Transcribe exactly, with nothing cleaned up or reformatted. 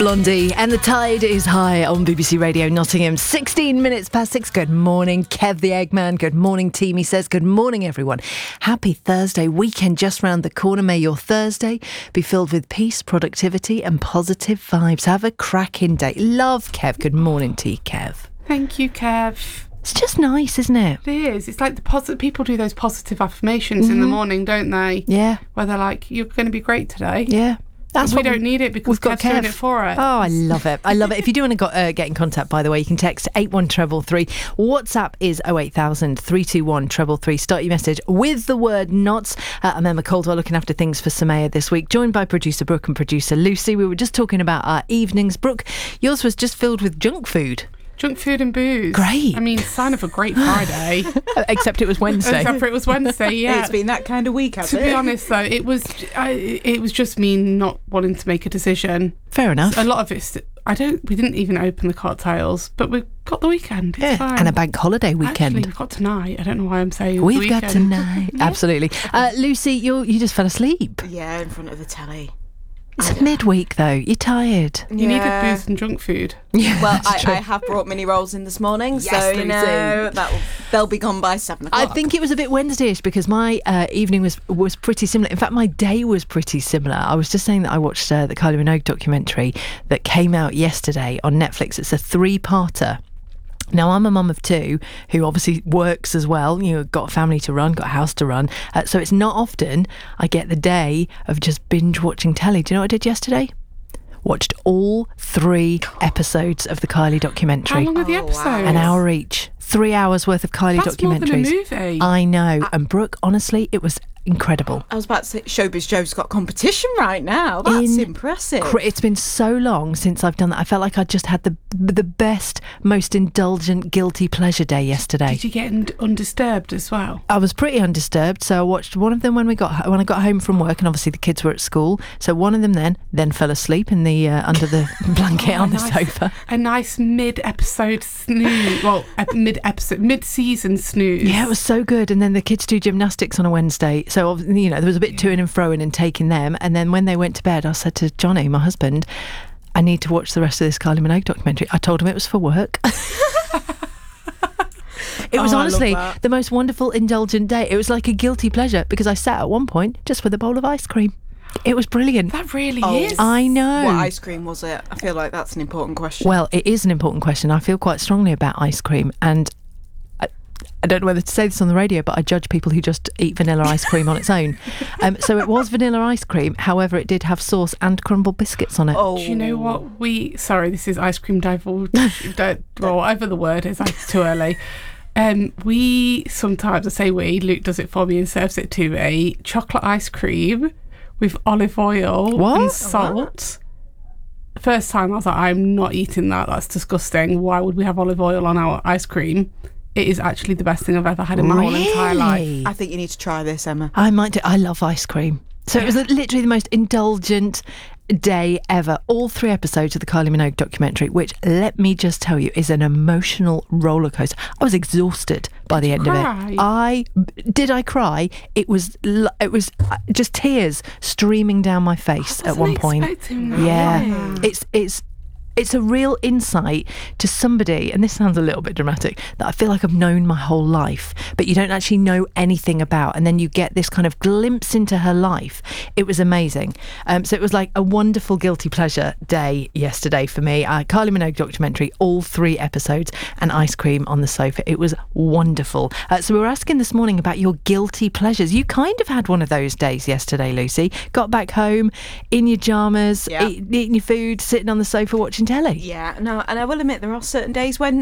Blondie and the Tide is High on B B C Radio Nottingham. sixteen minutes past six. Good morning, Kev the Eggman. Good morning, team. He says, good morning, everyone. Happy Thursday. Weekend just round the corner. May your Thursday be filled with peace, productivity and positive vibes. Have a cracking day. Love, Kev. Good morning to you, Kev. Thank you, Kev. It's just nice, isn't it? It is. It's like the positive. People do those positive affirmations mm-hmm. in the morning, don't they? Yeah. Where they're like, "You're going to be great today." Yeah. That's we don't need it because we've got Kev's Kev. doing it for us. Oh, I love it. I love it. If you do want to go, uh, get in contact, by the way, you can text eight one three three. WhatsApp is oh eight thousand, three two one, three three three. Start your message with the word knots. Uh, I'm Emma Caldwell, looking after things for Samaya this week, joined by producer Brooke and producer Lucy. We were just talking about our evenings. Brooke, yours was just filled with junk food. Junk food and booze. Great. I mean, sign of a great Friday. Except it was Wednesday. Except for it was Wednesday, yeah. It's been that kind of week, hasn't it? To it? be honest, though, it was I, it was just me not wanting to make a decision. Fair enough. A lot of it's, I don't, we didn't even open the cocktails, but we've got the weekend. It's yeah, fine. and a bank holiday weekend. Actually, we've got tonight. I don't know why I'm saying We've the weekend. got tonight. Absolutely. Uh, Lucy, you you just fell asleep. Yeah, in front of the telly. It's midweek though. You're tired. You yeah. needed booze and junk food. Yeah, well, I, I have brought mini rolls in this morning, yes, so you Lucy. know that they'll be gone by seven o'clock. I think it was a bit Wednesday-ish because my uh, evening was was pretty similar. In fact, my day was pretty similar. I was just saying that I watched uh, the Kylie Minogue documentary that came out yesterday on Netflix. It's a three-parter. Now, I'm a mum of two who obviously works as well. You know, got a family to run, got a house to run. Uh, so it's not often I get the day of just binge watching telly. Do you know what I did yesterday? Watched all three episodes of the Kylie documentary. How long are the Oh, episodes? wow. An hour each. Three hours worth of Kylie That's documentaries. more than a movie. I know. And Brooke, honestly, it was incredible. I was about to say, Showbiz Joe's got competition right now. That's In- impressive. Cr- It's been so long since I've done that. I felt like I just had the the best, most indulgent, guilty pleasure day yesterday. Did you get un- undisturbed as well? I was pretty undisturbed, so I watched one of them when we got when I got home from work, and obviously the kids were at school. So one of them then then fell asleep in the uh, under the blanket Oh, on the nice, sofa. A nice mid-episode snooze. Well, a mid-episode, mid-season snooze. Yeah, it was so good. And then the kids do gymnastics on a Wednesday, so you know there was a bit toing and froing and taking them. And then when they went to bed, I said to Johnny, my husband, I need to watch the rest of this Kylie Minogue documentary. I told him it was for work. It was Oh, I honestly love that. the most wonderful, indulgent day. It was like a guilty pleasure because I sat at one point just with a bowl of ice cream. It was brilliant. That really Oh, is. I know. What ice cream was it? I feel like that's an important question. Well, it is an important question. I feel quite strongly about ice cream, and I, I don't know whether to say this on the radio, but I judge people who just eat vanilla ice cream on its own. Um, so it was vanilla ice cream. However, it did have sauce and crumble biscuits on it. oh, Do you know what we... Sorry, this is ice cream divulge... di- or whatever the word is. It's too early. Um, we sometimes, I say we, Luke does it for me and serves it to me, chocolate ice cream with olive oil What? and salt. First time I was like, I'm not eating that. That's disgusting. Why would we have olive oil on our ice cream? It is actually the best thing I've ever had in my whole entire life. Really? I think you need to try this, Emma. I might do. I love ice cream. So it was literally the most indulgent day ever. All three episodes of the Kylie Minogue documentary, which, let me just tell you, is an emotional roller coaster. I was exhausted by the end cry? of it. I did. I cry. It was. l- It was just tears streaming down my face at one point. Expecting that. Yeah, it's it's. It's a real insight to somebody, and this sounds a little bit dramatic, that I feel like I've known my whole life, but you don't actually know anything about, and then you get this kind of glimpse into her life. It was amazing. Um, so it was like a wonderful guilty pleasure day yesterday for me. Uh, Kylie Minogue documentary, all three episodes, and ice cream on the sofa. It was wonderful. Uh, so we were asking this morning about your guilty pleasures. You kind of had one of those days yesterday, Lucy. Got back home in your pyjamas, Yeah. eat, eating your food, sitting on the sofa watching telly. Yeah, no, and I will admit there are certain days when